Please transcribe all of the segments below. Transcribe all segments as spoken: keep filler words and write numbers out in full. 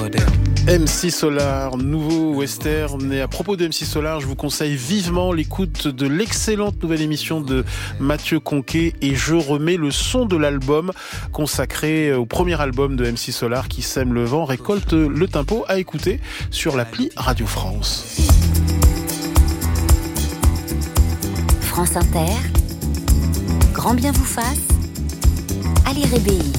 moderne. M C Solar, nouveau western. Et à propos de M C Solar, je vous conseille vivement l'écoute de l'excellente nouvelle émission de Mathieu Conquet et je remets le son de l'album consacré au premier album de M C Solar qui sème le vent, récolte le tempo, à écouter sur l'appli Radio France. France Inter, grand bien vous fasse, Ali Rébéi.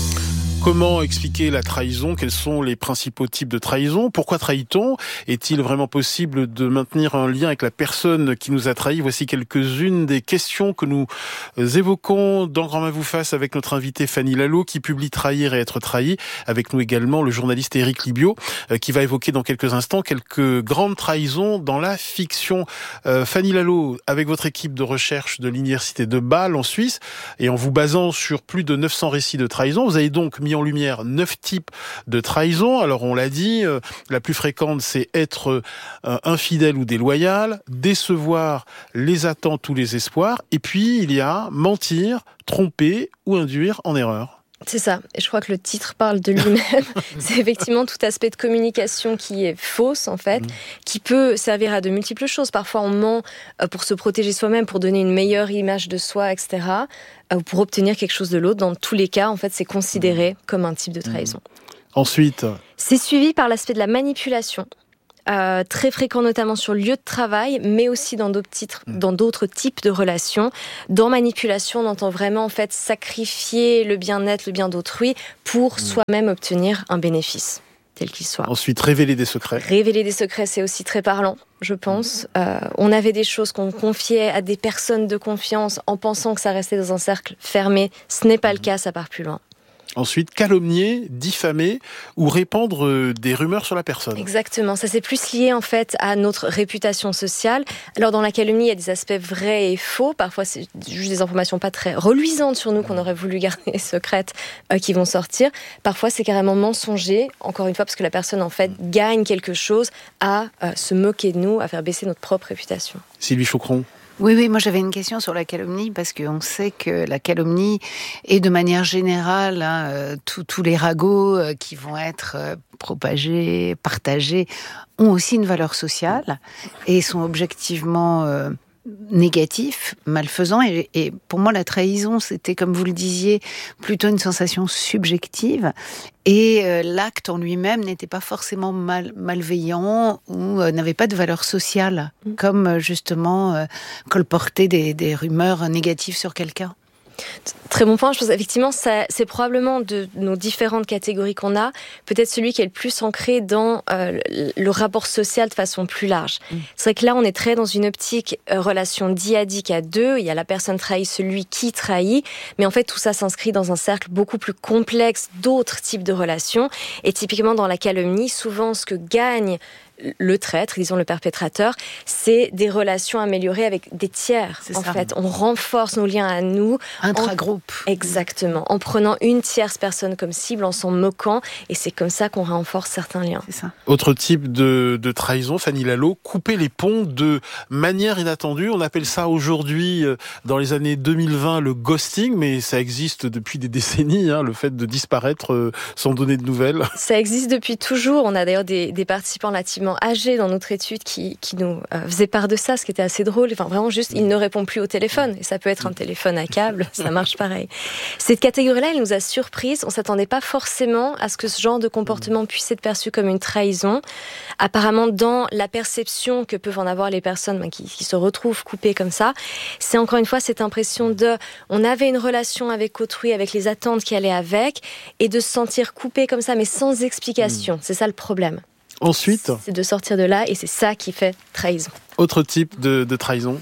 Comment expliquer la trahison ? Quels sont les principaux types de trahison ? Pourquoi trahit-on ? Est-il vraiment possible de maintenir un lien avec la personne qui nous a trahis ? Voici quelques-unes des questions que nous évoquons dans Grand Bien vous fasse avec notre invitée Fanny Lalo qui publie Trahir et être trahi. Avec nous également le journaliste Éric Libiot qui va évoquer dans quelques instants quelques grandes trahisons dans la fiction. Euh, Fanny Lalo, avec votre équipe de recherche de l'université de Bâle en Suisse et en vous basant sur plus de neuf cents récits de trahison, vous avez donc mis en lumière neuf types de trahison. Alors on l'a dit, euh, la plus fréquente c'est être euh, infidèle ou déloyal, décevoir les attentes ou les espoirs, et puis il y a mentir, tromper ou induire en erreur. C'est ça, et je crois que le titre parle de lui-même. C'est effectivement tout aspect de communication qui est fausse en fait, mmh. qui peut servir à de multiples choses. Parfois on ment pour se protéger soi-même, pour donner une meilleure image de soi, et cetera, ou pour obtenir quelque chose de l'autre. Dans tous les cas, en fait, c'est considéré mmh. comme un type de trahison. Mmh. Ensuite, c'est suivi par l'aspect de la manipulation. Euh, très fréquent notamment sur le lieu de travail, mais aussi dans d'autres, titres, dans d'autres types de relations. Dans manipulation, on entend vraiment en fait sacrifier le bien-être, le bien d'autrui pour mmh. soi-même obtenir un bénéfice, tel qu'il soit. Ensuite, révéler des secrets. Révéler des secrets, c'est aussi très parlant, je pense. Mmh. Euh, on avait des choses qu'on confiait à des personnes de confiance en pensant que ça restait dans un cercle fermé. Ce n'est pas mmh. le cas, ça part plus loin. Ensuite, calomnier, diffamer ou répandre des rumeurs sur la personne. Exactement, ça c'est plus lié en fait à notre réputation sociale. Alors dans la calomnie, il y a des aspects vrais et faux. Parfois c'est juste des informations pas très reluisantes sur nous qu'on aurait voulu garder secrètes euh, qui vont sortir. Parfois c'est carrément mensonger, encore une fois parce que la personne en fait gagne quelque chose à euh, se moquer de nous, à faire baisser notre propre réputation. Sylvie Chaucron. Oui, oui, moi j'avais une question sur la calomnie, parce qu'on sait que la calomnie est de manière générale, hein, euh, tous les ragots euh, qui vont être euh, propagés, partagés, ont aussi une valeur sociale et sont objectivement euh, négatifs, malfaisants. Et, et pour moi, la trahison, c'était, comme vous le disiez, plutôt une sensation subjective. Et euh, l'acte en lui-même n'était pas forcément mal, malveillant ou euh, n'avait pas de valeur sociale, mmh. comme euh, justement euh, colporter des, des rumeurs négatives sur quelqu'un. Très bon point. Je pense effectivement ça, c'est probablement de nos différentes catégories qu'on a, peut-être celui qui est le plus ancré dans euh, le, le rapport social de façon plus large. Mmh. C'est vrai que là, on est très dans une optique euh, relation dyadique à deux. Il y a la personne trahie, celui qui trahit. Mais en fait, tout ça s'inscrit dans un cercle beaucoup plus complexe d'autres types de relations. Et typiquement, dans la calomnie, souvent, ce que gagne le traître, disons le perpétrateur, c'est des relations améliorées avec des tiers. C'est en ça. fait, on renforce nos liens à nous. Intragroupe. En... Exactement. En prenant une tierce personne comme cible, en s'en moquant, et c'est comme ça qu'on renforce certains liens. C'est ça. Autre type de, de trahison, Fanny Lalo, couper les ponts de manière inattendue. On appelle ça aujourd'hui, dans les années deux mille vingt, le ghosting, mais ça existe depuis des décennies, hein, le fait de disparaître sans donner de nouvelles. Ça existe depuis toujours. On a d'ailleurs des, des participants relativement âgés dans notre étude qui, qui nous euh, faisaient part de ça, ce qui était assez drôle. Enfin, vraiment juste, ils ne répondent plus au téléphone. Et ça peut être un téléphone à câble, ça marche pareil. Cette catégorie-là, elle nous a surprises. On ne s'attendait pas forcément à ce que ce genre de comportement puisse être perçu comme une trahison. Apparemment, dans la perception que peuvent en avoir les personnes ben, qui, qui se retrouvent coupées comme ça, c'est encore une fois cette impression de... On avait une relation avec autrui, avec les attentes qui allaient avec, et de se sentir coupé comme ça, mais sans explication. C'est ça le problème. Ensuite, c'est de sortir de là, et c'est ça qui fait trahison. Autre type de, de trahison.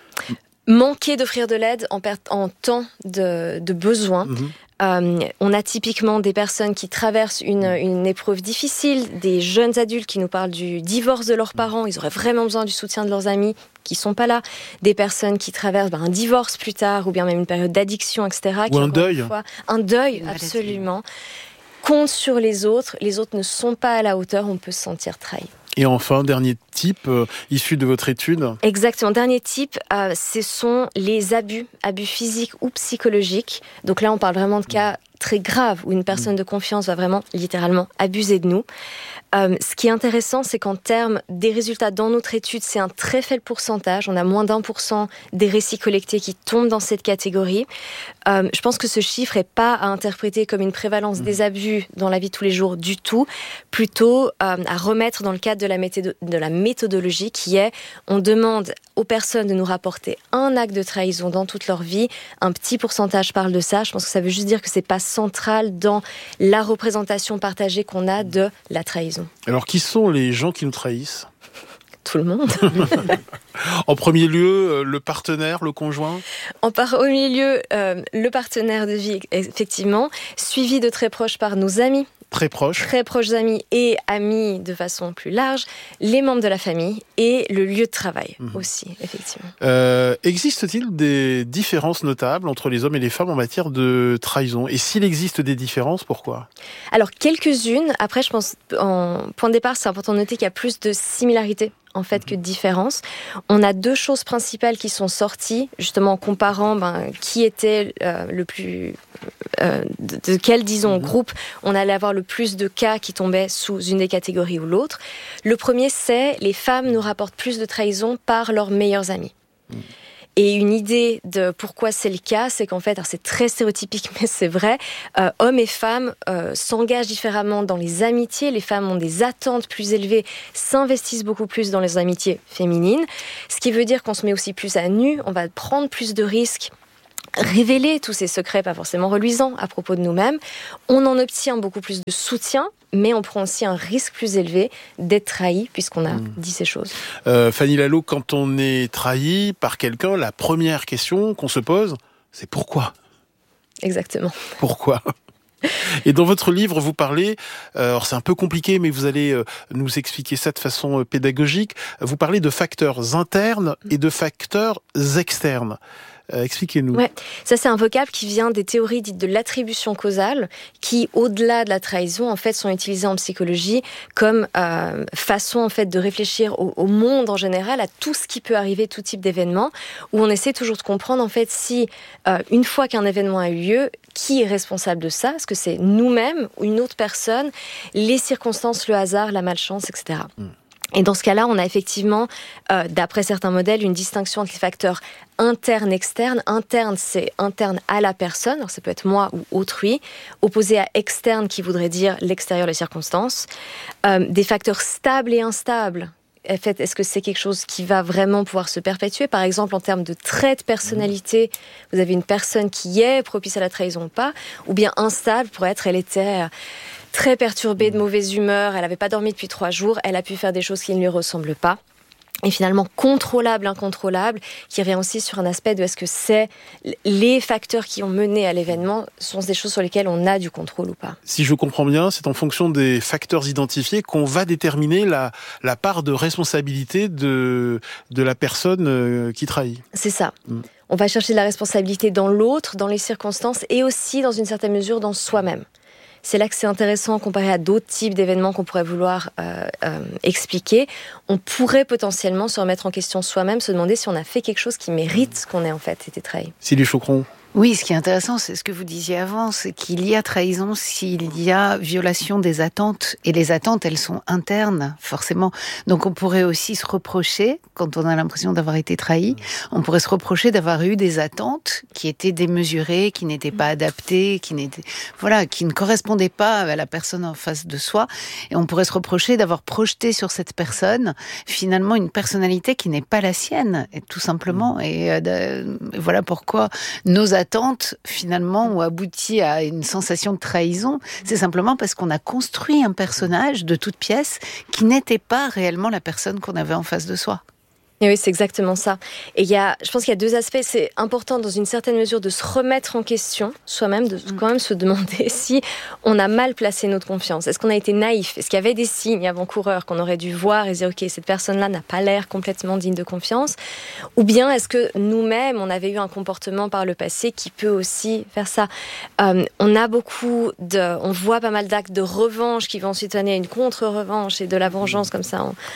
Manquer d'offrir de l'aide en, per- en temps de, de besoin. Mmh. Euh, on a typiquement des personnes qui traversent une, une épreuve difficile, des jeunes adultes qui nous parlent du divorce de leurs parents, ils auraient vraiment besoin du soutien de leurs amis qui sont pas là, des personnes qui traversent ben, un divorce plus tard, ou bien même une période d'addiction, et cetera. Ou un deuil. Fois, un deuil, absolument. Compte sur les autres, les autres ne sont pas à la hauteur, on peut se sentir trahi. Et enfin, dernier type, euh, issu de votre étude. Exactement, dernier type, euh, ce sont les abus, abus physiques ou psychologiques. Donc là, on parle vraiment de cas très grave, où une personne de confiance va vraiment littéralement abuser de nous. Euh, ce qui est intéressant, c'est qu'en termes des résultats dans notre étude, c'est un très faible pourcentage. On a moins d'un pour cent des récits collectés qui tombent dans cette catégorie. Euh, je pense que ce chiffre n'est pas à interpréter comme une prévalence des abus dans la vie de tous les jours du tout, plutôt euh, à remettre dans le cadre de la, méthode, de la méthodologie qui est, on demande aux personnes de nous rapporter un acte de trahison dans toute leur vie. Un petit pourcentage parle de ça. Je pense que ça veut juste dire que c'est pas central dans la représentation partagée qu'on a de la trahison. Alors, qui sont les gens qui nous trahissent ? Tout le monde. En premier lieu, le partenaire, le conjoint ? En premier lieu, euh, le partenaire de vie, effectivement, suivi de très proche par nos amis. Très proches. Très proches amis et amis de façon plus large, les membres de la famille et le lieu de travail mmh. aussi, effectivement. Euh, existe-t-il des différences notables entre les hommes et les femmes en matière de trahison ? Et s'il existe des différences, pourquoi ? Alors, quelques-unes. Après, je pense, en point de départ, c'est important de noter qu'il y a plus de similarités en fait que de différences. On a deux choses principales qui sont sorties, justement en comparant ben, qui était euh, le plus... Euh, de, de quel, disons, mmh. groupe on allait avoir le plus de cas qui tombaient sous une des catégories ou l'autre. Le premier, c'est les femmes nous rapportent plus de trahison par leurs meilleurs amis. Mmh. Et une idée de pourquoi c'est le cas, c'est qu'en fait, alors c'est très stéréotypique, mais c'est vrai, euh, hommes et femmes euh, s'engagent différemment dans les amitiés. Les femmes ont des attentes plus élevées, s'investissent beaucoup plus dans les amitiés féminines, ce qui veut dire qu'on se met aussi plus à nu, on va prendre plus de risques, révéler tous ces secrets pas forcément reluisants à propos de nous-mêmes. On en obtient beaucoup plus de soutien, mais on prend aussi un risque plus élevé d'être trahi puisqu'on a mmh. dit ces choses. Euh, Fanny Lalo, quand on est trahi par quelqu'un, la première question qu'on se pose, c'est pourquoi ? Exactement. Pourquoi ? Et dans votre livre, vous parlez, euh, alors c'est un peu compliqué, mais vous allez euh, nous expliquer ça de façon euh, pédagogique, vous parlez de facteurs internes et de facteurs externes. Euh, expliquez-nous. Ouais, ça c'est un vocable qui vient des théories dites de l'attribution causale, qui au-delà de la trahison en fait sont utilisées en psychologie comme euh, façon en fait de réfléchir au, au monde en général, à tout ce qui peut arriver, tout type d'événement, où on essaie toujours de comprendre en fait si euh, une fois qu'un événement a eu lieu, qui est responsable de ça ? Est-ce que c'est nous-mêmes ou une autre personne, les circonstances, le hasard, la malchance, et cetera. Mm. Et dans ce cas-là, on a effectivement, euh, d'après certains modèles, une distinction entre les facteurs internes et externes. Interne, c'est interne à la personne, alors ça peut être moi ou autrui, opposé à externe, qui voudrait dire l'extérieur, les circonstances. Euh, des facteurs stables et instables. En fait, est-ce que c'est quelque chose qui va vraiment pouvoir se perpétuer ? Par exemple, en termes de traits de personnalité, vous avez une personne qui est propice à la trahison ou pas, ou bien instable pour être, elle était très perturbée, de mauvaise humeur, elle n'avait pas dormi depuis trois jours, elle a pu faire des choses qui ne lui ressemblent pas. Et finalement, contrôlable, incontrôlable, qui revient aussi sur un aspect de est-ce que c'est les facteurs qui ont mené à l'événement sont des choses sur lesquelles on a du contrôle ou pas. Si je comprends bien, c'est en fonction des facteurs identifiés qu'on va déterminer la, la part de responsabilité de, de la personne qui trahit. C'est ça. Mmh. On va chercher de la responsabilité dans l'autre, dans les circonstances et aussi, dans une certaine mesure, dans soi-même. C'est là que c'est intéressant comparé à d'autres types d'événements qu'on pourrait vouloir euh, euh, expliquer. On pourrait potentiellement se remettre en question soi-même, se demander si on a fait quelque chose qui mérite qu'on ait en fait été trahi. Sylvie Choqueron. Oui, ce qui est intéressant, c'est ce que vous disiez avant, c'est qu'il y a trahison s'il y a violation des attentes. Et les attentes, elles sont internes, forcément. Donc on pourrait aussi se reprocher, quand on a l'impression d'avoir été trahi, on pourrait se reprocher d'avoir eu des attentes qui étaient démesurées, qui n'étaient pas adaptées, qui n'étaient, voilà, qui ne correspondaient pas à la personne en face de soi. Et on pourrait se reprocher d'avoir projeté sur cette personne, finalement, une personnalité qui n'est pas la sienne, et tout simplement. Et euh, voilà pourquoi nos attentes attentes, finalement, ont abouti à une sensation de trahison. C'est simplement parce qu'on a construit un personnage de toute pièce qui n'était pas réellement la personne qu'on avait en face de soi. Et oui, c'est exactement ça. Et il y a, je pense qu'il y a deux aspects. C'est important, dans une certaine mesure, de se remettre en question soi-même, de quand même se demander si on a mal placé notre confiance. Est-ce qu'on a été naïf ? Est-ce qu'il y avait des signes avant-coureurs qu'on aurait dû voir et dire « Ok, cette personne-là n'a pas l'air complètement digne de confiance » ? Ou bien est-ce que nous-mêmes, on avait eu un comportement par le passé qui peut aussi faire ça ? euh, On a beaucoup de... On voit pas mal d'actes de revanche qui vont ensuite amener à une contre-revanche et de la vengeance comme ça en...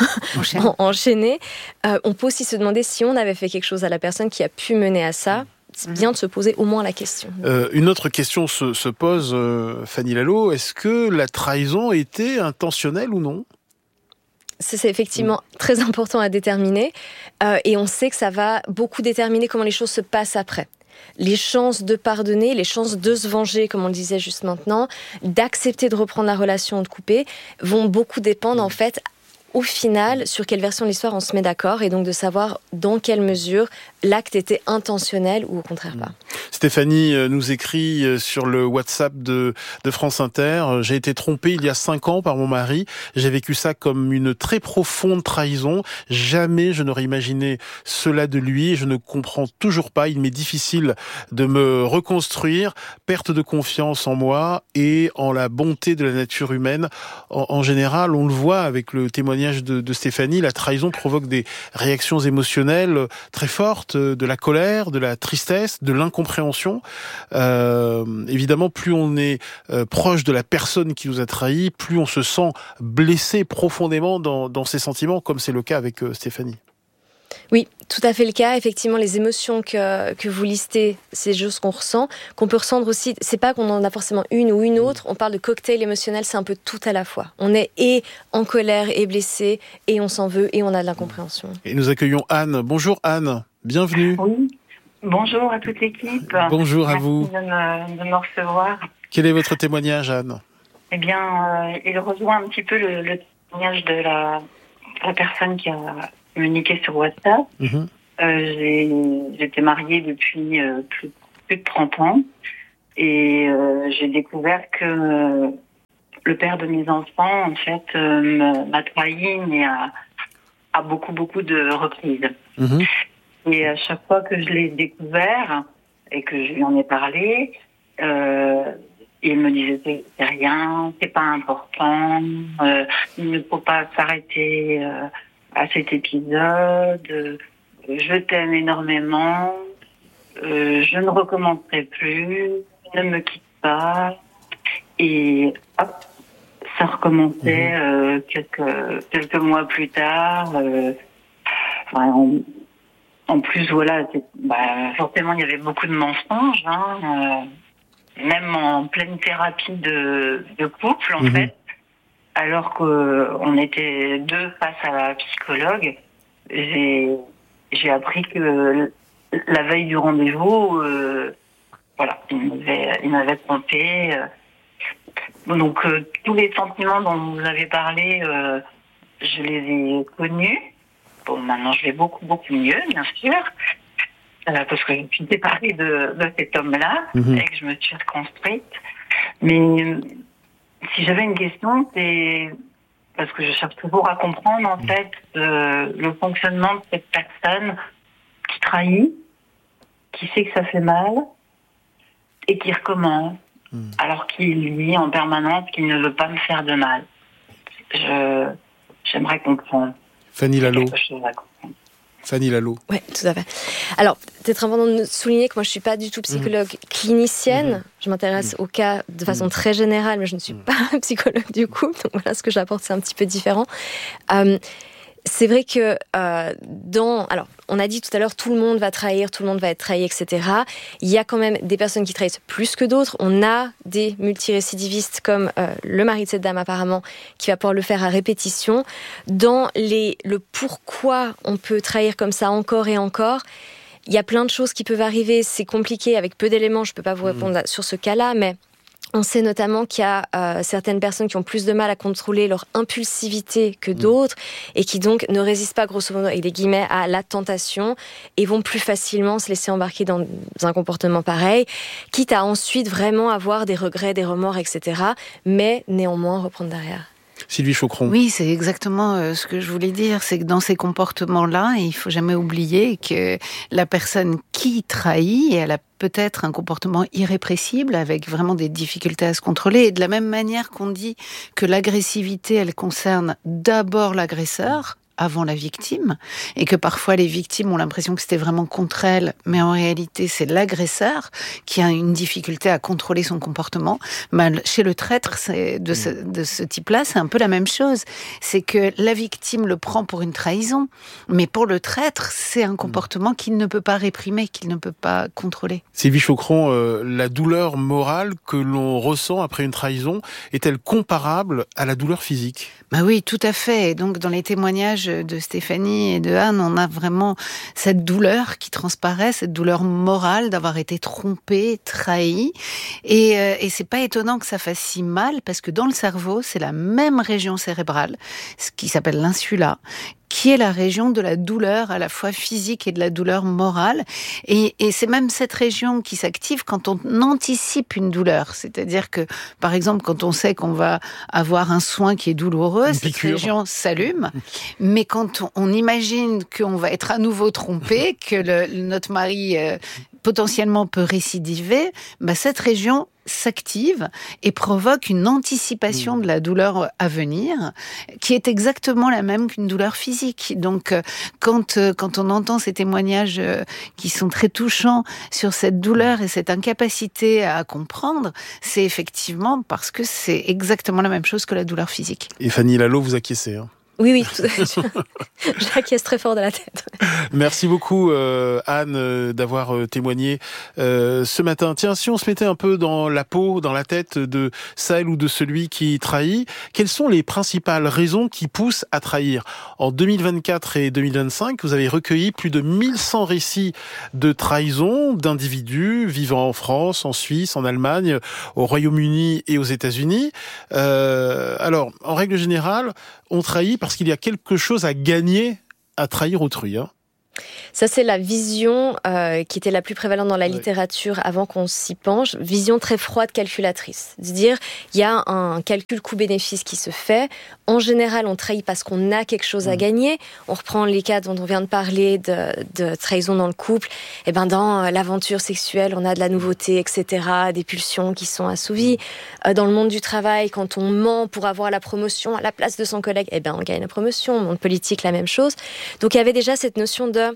enchaînée. Euh, on peut aussi se demander si on avait fait quelque chose à la personne qui a pu mener à ça. c'est bien de se poser au moins la question. Euh, une autre question se, se pose, euh, Fanny Lalo, est-ce que la trahison était intentionnelle ou non ? C'est, c'est effectivement mmh. très important à déterminer, euh, et on sait que ça va beaucoup déterminer comment les choses se passent après. Les chances de pardonner, les chances de se venger, comme on le disait juste maintenant, d'accepter de reprendre la relation ou de couper, vont beaucoup dépendre en fait, au final, sur quelle version de l'histoire on se met d'accord, et donc de savoir dans quelle mesure l'acte était intentionnel ou au contraire pas. Stéphanie nous écrit sur le WhatsApp de, de France Inter. J'ai été trompée il y a cinq ans par mon mari. J'ai vécu ça comme une très profonde trahison. Jamais je n'aurais imaginé cela de lui. Je ne comprends toujours pas. Il m'est difficile de me reconstruire. Perte de confiance en moi et en la bonté de la nature humaine. En, en général, on le voit avec le témoignage de, de Stéphanie, la trahison provoque des réactions émotionnelles très fortes, de la colère, de la tristesse, de l'incompréhension. Euh, évidemment, plus on est euh, proche de la personne qui nous a trahis, plus on se sent blessé profondément dans, dans ses sentiments, comme c'est le cas avec euh, Stéphanie. Oui, tout à fait le cas. Effectivement, les émotions que, que vous listez, c'est des choses qu'on ressent, qu'on peut ressentir aussi. C'est pas qu'on en a forcément une ou une autre. On parle de cocktail émotionnel, c'est un peu tout à la fois. On est et en colère et blessé, et on s'en veut, et on a de l'incompréhension. Et nous accueillons Anne. Bonjour Anne, bienvenue. Oui. Bonjour à toute l'équipe. Bonjour à Merci vous. De me, de me recevoir. Quel est votre témoignage, Anne ? Eh bien, euh, il rejoint un petit peu le, le témoignage de la, la personne qui a communiqué sur WhatsApp. Mmh. Euh, j'ai, j'étais mariée depuis euh, plus, plus de trente ans et euh, j'ai découvert que euh, le père de mes enfants, en fait, euh, m'a trahi, mais à, à beaucoup, beaucoup de reprises. Mmh. Et à chaque fois que je l'ai découvert et que je lui en ai parlé, euh, il me disait c'est, c'est rien, c'est pas important, euh, il ne faut pas s'arrêter euh, à cet épisode, euh, je t'aime énormément, euh, je ne recommencerai plus, ne me quitte pas. Et hop, ça recommençait euh, quelques, quelques mois plus tard. Euh, enfin, on, En plus, voilà, c'est, bah, forcément, il y avait beaucoup de mensonges, hein, euh, même en pleine thérapie de, de couple, en mmh. fait, alors qu'on était deux face à la psychologue. J'ai, j'ai appris que la veille du rendez-vous, euh, voilà, il m'avait, il m'avait trompé. Euh, donc, euh, tous les sentiments dont vous avez parlé, euh, je les ai connus. Bon, maintenant, je vais beaucoup, beaucoup mieux, bien sûr, euh, parce que je me suis séparée de, de cet homme-là mmh. et que je me suis reconstruite. Mais si j'avais une question, c'est parce que je cherche toujours à comprendre, en fait, euh, le fonctionnement de cette personne qui trahit, qui sait que ça fait mal et qui recommence, mmh. alors qu'il dit en permanence qu'il ne veut pas me faire de mal. Je, j'aimerais comprendre. Fanny Lalo. Fanny Lalo. Oui, tout à fait. Alors, peut-être important de souligner que moi, je ne suis pas du tout psychologue mmh. clinicienne. Mmh. Je m'intéresse mmh. au cas de façon mmh. très générale, mais je ne suis mmh. pas psychologue du coup. Donc voilà, ce que j'apporte, c'est un petit peu différent. Euh, c'est vrai que euh, dans... Alors, on a dit tout à l'heure, tout le monde va trahir, tout le monde va être trahi, et cetera. Il y a quand même des personnes qui trahissent plus que d'autres. On a des multirécidivistes comme euh, le mari de cette dame apparemment, qui va pouvoir le faire à répétition. Dans les, le pourquoi on peut trahir comme ça encore et encore, il y a plein de choses qui peuvent arriver. C'est compliqué, avec peu d'éléments, je ne peux pas vous répondre mmh. sur ce cas-là, mais... On sait notamment qu'il y a euh, certaines personnes qui ont plus de mal à contrôler leur impulsivité que d'autres mmh. et qui donc ne résistent pas, grosso modo, avec des guillemets, à la tentation et vont plus facilement se laisser embarquer dans un comportement pareil, quitte à ensuite vraiment avoir des regrets, des remords, et cetera, mais néanmoins reprendre derrière. Sylvie Chaucron. Oui, c'est exactement ce que je voulais dire. C'est que dans ces comportements-là, il faut jamais oublier que la personne qui trahit, elle a peut-être un comportement irrépressible avec vraiment des difficultés à se contrôler. Et de la même manière qu'on dit que l'agressivité, elle concerne d'abord l'agresseur, avant la victime, et que parfois les victimes ont l'impression que c'était vraiment contre elles, mais en réalité c'est l'agresseur qui a une difficulté à contrôler son comportement. Ben, chez le traître c'est de, ce, de ce type-là, c'est un peu la même chose. C'est que la victime le prend pour une trahison, mais pour le traître, c'est un comportement qu'il ne peut pas réprimer, qu'il ne peut pas contrôler. Sylvie Chaucron, euh, la douleur morale que l'on ressent après une trahison est-elle comparable à la douleur physique ? Bah oui, tout à fait. Et donc, dans les témoignages de Stéphanie et de Anne, on a vraiment cette douleur qui transparaît, cette douleur morale d'avoir été trompé, trahi. Et, euh, et c'est pas étonnant que ça fasse si mal, parce que dans le cerveau, c'est la même région cérébrale, ce qui s'appelle l'insula, qui est la région de la douleur à la fois physique et de la douleur morale. Et, et c'est même cette région qui s'active quand on anticipe une douleur. C'est-à-dire que, par exemple, quand on sait qu'on va avoir un soin qui est douloureux, cette région s'allume. Mais quand on, on imagine qu'on va être à nouveau trompé, que le, notre mari euh, potentiellement peut récidiver, bah cette région s'active et provoque une anticipation de la douleur à venir, qui est exactement la même qu'une douleur physique. Donc, quand, quand on entend ces témoignages qui sont très touchants sur cette douleur et cette incapacité à comprendre, c'est effectivement parce que c'est exactement la même chose que la douleur physique. Et Fanny Lalo, vous acquiescez, hein ? Oui, oui, j'acquiesce très fort de la tête. Merci beaucoup euh, Anne euh, d'avoir euh, témoigné euh, ce matin. Tiens, si on se mettait un peu dans la peau, dans la tête de celle ou de celui qui trahit, quelles sont les principales raisons qui poussent à trahir ? En deux mille vingt-quatre et deux mille vingt-cinq, vous avez recueilli plus de mille cent récits de trahison d'individus vivant en France, en Suisse, en Allemagne, au Royaume-Uni et aux États-Unis. Euh, alors, en règle générale, on trahit parce qu'il y a quelque chose à gagner à trahir autrui. Hein. Ça, c'est la vision euh, qui était la plus prévalente dans la littérature avant qu'on s'y penche. Vision très froide, calculatrice. C'est-à-dire, il y a un calcul coût-bénéfice qui se fait. En général, on trahit parce qu'on a quelque chose à gagner. On reprend les cas dont on vient de parler de, de trahison dans le couple. Et ben, dans l'aventure sexuelle, on a de la nouveauté, et cetera, des pulsions qui sont assouvies. Euh, dans le monde du travail, quand on ment pour avoir la promotion à la place de son collègue, eh ben, on gagne la promotion. Monde politique, la même chose. Donc, il y avait déjà cette notion de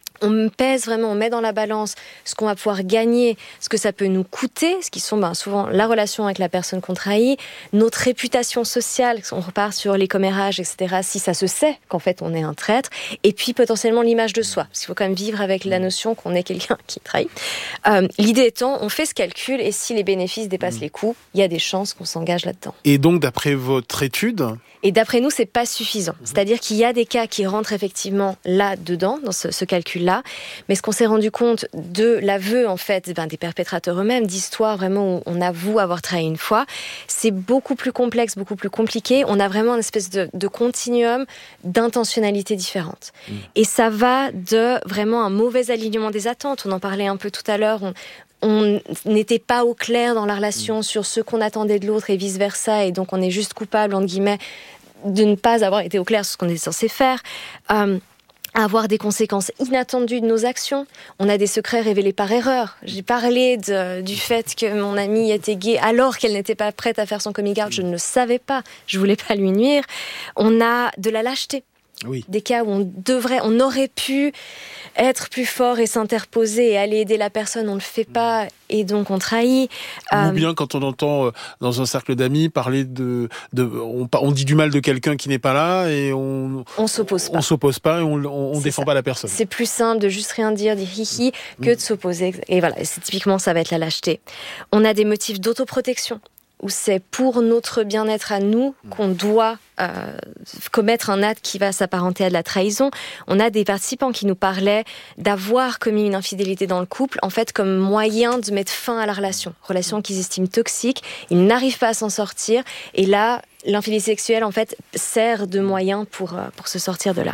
on pèse vraiment, on met dans la balance ce qu'on va pouvoir gagner, ce que ça peut nous coûter, ce qui sont ben, souvent la relation avec la personne qu'on trahit, notre réputation sociale, on repart sur les commérages, et cetera, si ça se sait qu'en fait on est un traître, et puis potentiellement l'image de soi, parce qu'il faut quand même vivre avec la notion qu'on est quelqu'un qui trahit. Euh, l'idée étant, on fait ce calcul, et si les bénéfices dépassent mmh. les coûts, il y a des chances qu'on s'engage là-dedans. Et donc, d'après votre étude... Et d'après nous, c'est pas suffisant. C'est-à-dire qu'il y a des cas qui rentrent effectivement là-dedans, dans ce, ce calcul-là. Mais ce qu'on s'est rendu compte de l'aveu, en fait, ben, des perpétrateurs eux-mêmes, d'histoires vraiment où on avoue avoir trahi une fois, c'est beaucoup plus complexe, beaucoup plus compliqué. On a vraiment une espèce de, de continuum d'intentionnalité différente. Mmh. Et ça va de vraiment un mauvais alignement des attentes. On en parlait un peu tout à l'heure. On, On n'était pas au clair dans la relation sur ce qu'on attendait de l'autre et vice-versa, et donc on est juste coupable, entre guillemets, de ne pas avoir été au clair sur ce qu'on est censé faire. Euh, avoir des conséquences inattendues de nos actions. On a des secrets révélés par erreur. J'ai parlé de, du fait que mon amie était gay alors qu'elle n'était pas prête à faire son coming out. Je ne le savais pas. Je voulais pas lui nuire. On a de la lâcheté. Oui. Des cas où on devrait, on aurait pu être plus fort et s'interposer et aller aider la personne, on le fait pas et donc on trahit. Ou euh... bien quand on entend dans un cercle d'amis parler de, de on, on dit du mal de quelqu'un qui n'est pas là et on on s'oppose pas, on s'oppose pas et on, on, on défend ça. Pas la personne. C'est plus simple de juste rien dire, dire hihi, que mmh. de s'opposer. Et voilà, c'est typiquement ça va être la lâcheté. On a des motifs d'autoprotection, où c'est pour notre bien-être à nous qu'on doit euh, commettre un acte qui va s'apparenter à de la trahison. On a des participants qui nous parlaient d'avoir commis une infidélité dans le couple, en fait, comme moyen de mettre fin à la relation. Relation qu'ils estiment toxique, ils n'arrivent pas à s'en sortir, et là, l'infidélité sexuelle, en fait, sert de moyen pour, pour se sortir de là.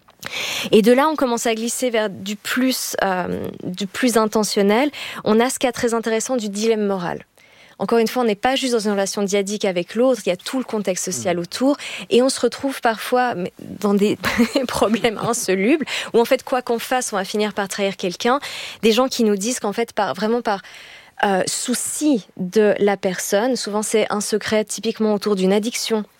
Et de là, on commence à glisser vers du plus, euh, du plus intentionnel. On a ce cas très intéressant du dilemme moral. Encore une fois, on n'est pas juste dans une relation dyadique avec l'autre, il y a tout le contexte social autour, et on se retrouve parfois dans des problèmes insolubles, où en fait, quoi qu'on fasse, on va finir par trahir quelqu'un. Des gens qui nous disent qu'en fait, par, vraiment par euh, souci de la personne, souvent c'est un secret typiquement autour d'une addiction,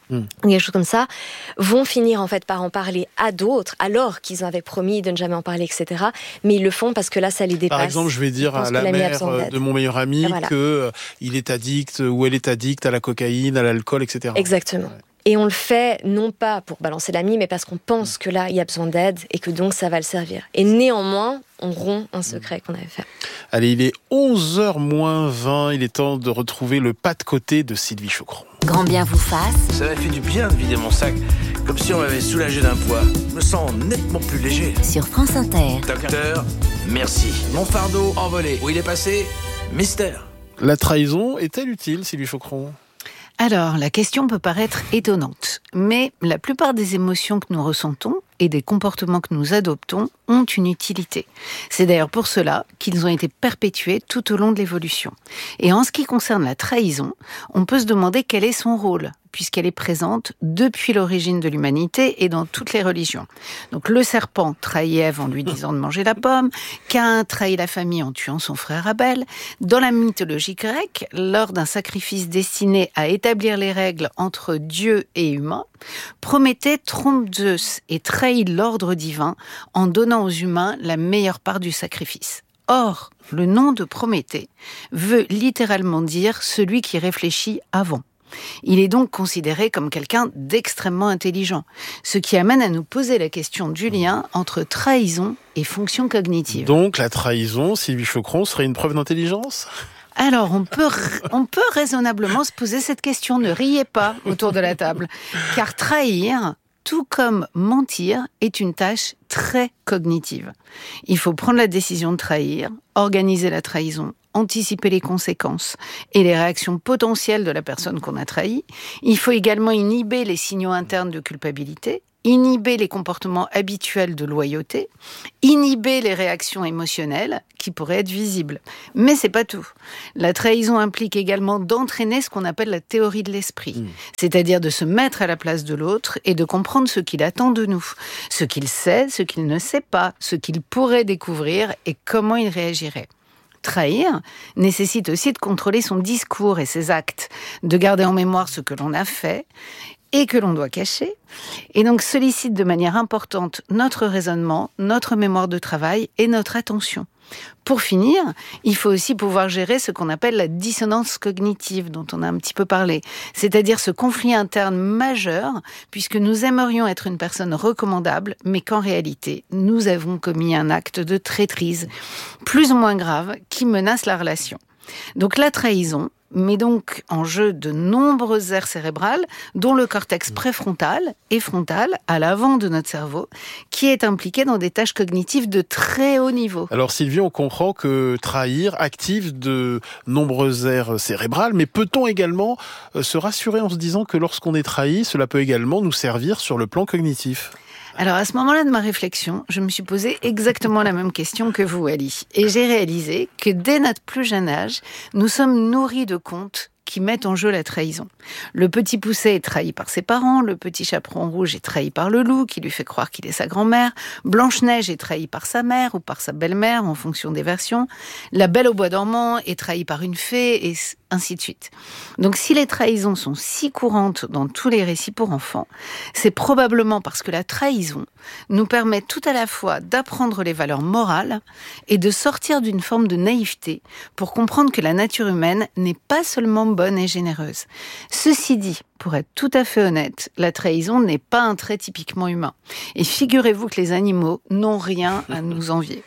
mmh. quelque chose comme ça, vont finir en fait par en parler à d'autres, alors qu'ils avaient promis de ne jamais en parler, et cetera. Mais ils le font parce que là, ça les dépasse. Par exemple, je vais dire à la mère de mon meilleur ami voilà. qu'il euh, est addict ou elle est addict à la cocaïne, à l'alcool, et cetera. Exactement. Ouais. Et on le fait non pas pour balancer l'ami, mais parce qu'on pense que là, il y a besoin d'aide et que donc ça va le servir. Et néanmoins, on rompt un secret qu'on avait fait. Allez, il est onze heures moins vingt, il est temps de retrouver le pas de côté de Sylvie Chocron. Grand bien vous fasse. Ça m'a fait du bien de vider mon sac, comme si on m'avait soulagé d'un poids. Je me sens nettement plus léger. Sur France Inter. Docteur, merci. Mon fardeau envolé. Où il est passé ? Mystère. La trahison est-elle utile, Sylvie Chocron ? Alors, la question peut paraître étonnante, mais la plupart des émotions que nous ressentons et des comportements que nous adoptons ont une utilité. C'est d'ailleurs pour cela qu'ils ont été perpétués tout au long de l'évolution. Et en ce qui concerne la trahison, on peut se demander quel est son rôle, puisqu'elle est présente depuis l'origine de l'humanité et dans toutes les religions. Donc le serpent trahit Ève en lui disant de manger la pomme, Caïn trahit la famille en tuant son frère Abel. Dans la mythologie grecque, lors d'un sacrifice destiné à établir les règles entre Dieu et humains, Prométhée trompe Zeus et trahit l'ordre divin en donnant aux humains la meilleure part du sacrifice. Or, le nom de Prométhée veut littéralement dire celui qui réfléchit avant. Il est donc considéré comme quelqu'un d'extrêmement intelligent, ce qui amène à nous poser la question du lien entre trahison et fonction cognitive. Donc la trahison, Sylvie Chocron, serait une preuve d'intelligence ? Alors, on peut, on peut raisonnablement se poser cette question. Ne riez pas autour de la table. Car trahir, tout comme mentir, est une tâche très cognitive. Il faut prendre la décision de trahir, organiser la trahison, anticiper les conséquences et les réactions potentielles de la personne qu'on a trahie. Il faut également inhiber les signaux internes de culpabilité, inhiber les comportements habituels de loyauté, inhiber les réactions émotionnelles qui pourraient être visibles. Mais c'est pas tout. La trahison implique également d'entraîner ce qu'on appelle la théorie de l'esprit, mmh. c'est-à-dire de se mettre à la place de l'autre et de comprendre ce qu'il attend de nous, ce qu'il sait, ce qu'il ne sait pas, ce qu'il pourrait découvrir et comment il réagirait. Trahir nécessite aussi de contrôler son discours et ses actes, de garder en mémoire ce que l'on a fait et que l'on doit cacher, et donc sollicite de manière importante notre raisonnement, notre mémoire de travail et notre attention. Pour finir, il faut aussi pouvoir gérer ce qu'on appelle la dissonance cognitive, dont on a un petit peu parlé, c'est-à-dire ce conflit interne majeur, puisque nous aimerions être une personne recommandable, mais qu'en réalité, nous avons commis un acte de traîtrise, plus ou moins grave, qui menace la relation. Donc la trahison met donc en jeu de nombreuses aires cérébrales, dont le cortex préfrontal et frontal, à l'avant de notre cerveau, qui est impliqué dans des tâches cognitives de très haut niveau. Alors Sylvie, on comprend que trahir active de nombreuses aires cérébrales, mais peut-on également se rassurer en se disant que lorsqu'on est trahi, cela peut également nous servir sur le plan cognitif ? Alors, à ce moment-là de ma réflexion, je me suis posé exactement la même question que vous, Ali. Et j'ai réalisé que dès notre plus jeune âge, nous sommes nourris de contes qui mettent en jeu la trahison. Le petit Poucet est trahi par ses parents, le petit Chaperon rouge est trahi par le loup, qui lui fait croire qu'il est sa grand-mère, Blanche-Neige est trahie par sa mère ou par sa belle-mère, en fonction des versions, la Belle au bois dormant est trahie par une fée, et ainsi de suite. Donc si les trahisons sont si courantes dans tous les récits pour enfants, c'est probablement parce que la trahison nous permet tout à la fois d'apprendre les valeurs morales et de sortir d'une forme de naïveté pour comprendre que la nature humaine n'est pas seulement bonne et généreuse. Ceci dit, pour être tout à fait honnête, la trahison n'est pas un trait typiquement humain. Et figurez-vous que les animaux n'ont rien à nous envier.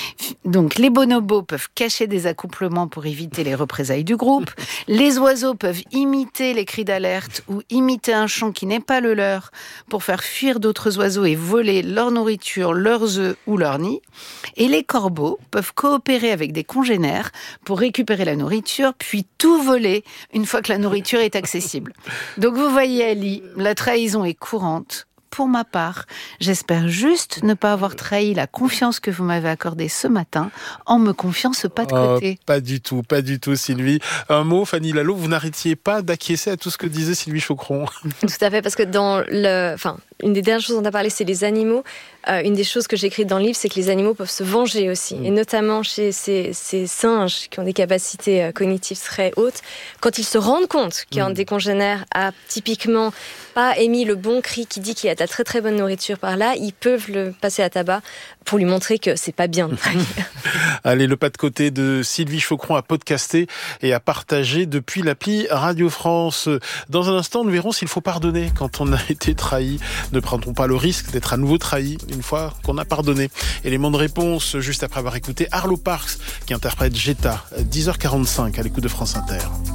Donc les bonobos peuvent cacher des accouplements pour éviter les représailles du groupe. Les oiseaux peuvent imiter les cris d'alerte ou imiter un chant qui n'est pas le leur pour faire fuir d'autres oiseaux et voler leur nourriture, leurs œufs ou leur nid. Et les corbeaux peuvent coopérer avec des congénères pour récupérer la nourriture, puis tout voler une fois que la nourriture est accessible. Donc vous voyez Ali, la trahison est courante, pour ma part, j'espère juste ne pas avoir trahi la confiance que vous m'avez accordée ce matin en me confiant ce pas de côté. Oh, pas du tout, pas du tout, Sylvie. Un mot, Fanny Lalo, vous n'arrêtiez pas d'acquiescer à tout ce que disait Sylvie Choqueron. Tout à fait, parce que dans le, enfin, une des dernières choses dont on a parlé, c'est les animaux. Euh, une des choses que j'ai écrites dans le livre, c'est que les animaux peuvent se venger aussi, mmh. et notamment chez ces, ces singes qui ont des capacités euh, cognitives très hautes. Quand ils se rendent compte qu'un mmh. des congénères a typiquement pas émis le bon cri qui dit qu'il y a de la très très bonne nourriture par là, ils peuvent le passer à tabac pour lui montrer que c'est pas bien de trahir. Allez, le pas de côté de Sylvie Choqueron à podcaster et à partager depuis l'appli Radio France. Dans un instant, nous verrons s'il faut pardonner quand on a été trahi. Ne prendrons pas le risque d'être à nouveau trahi une fois qu'on a pardonné. Élément de réponse juste après avoir écouté Arlo Parks qui interprète Jetta, dix heures quarante-cinq à l'écoute de France Inter.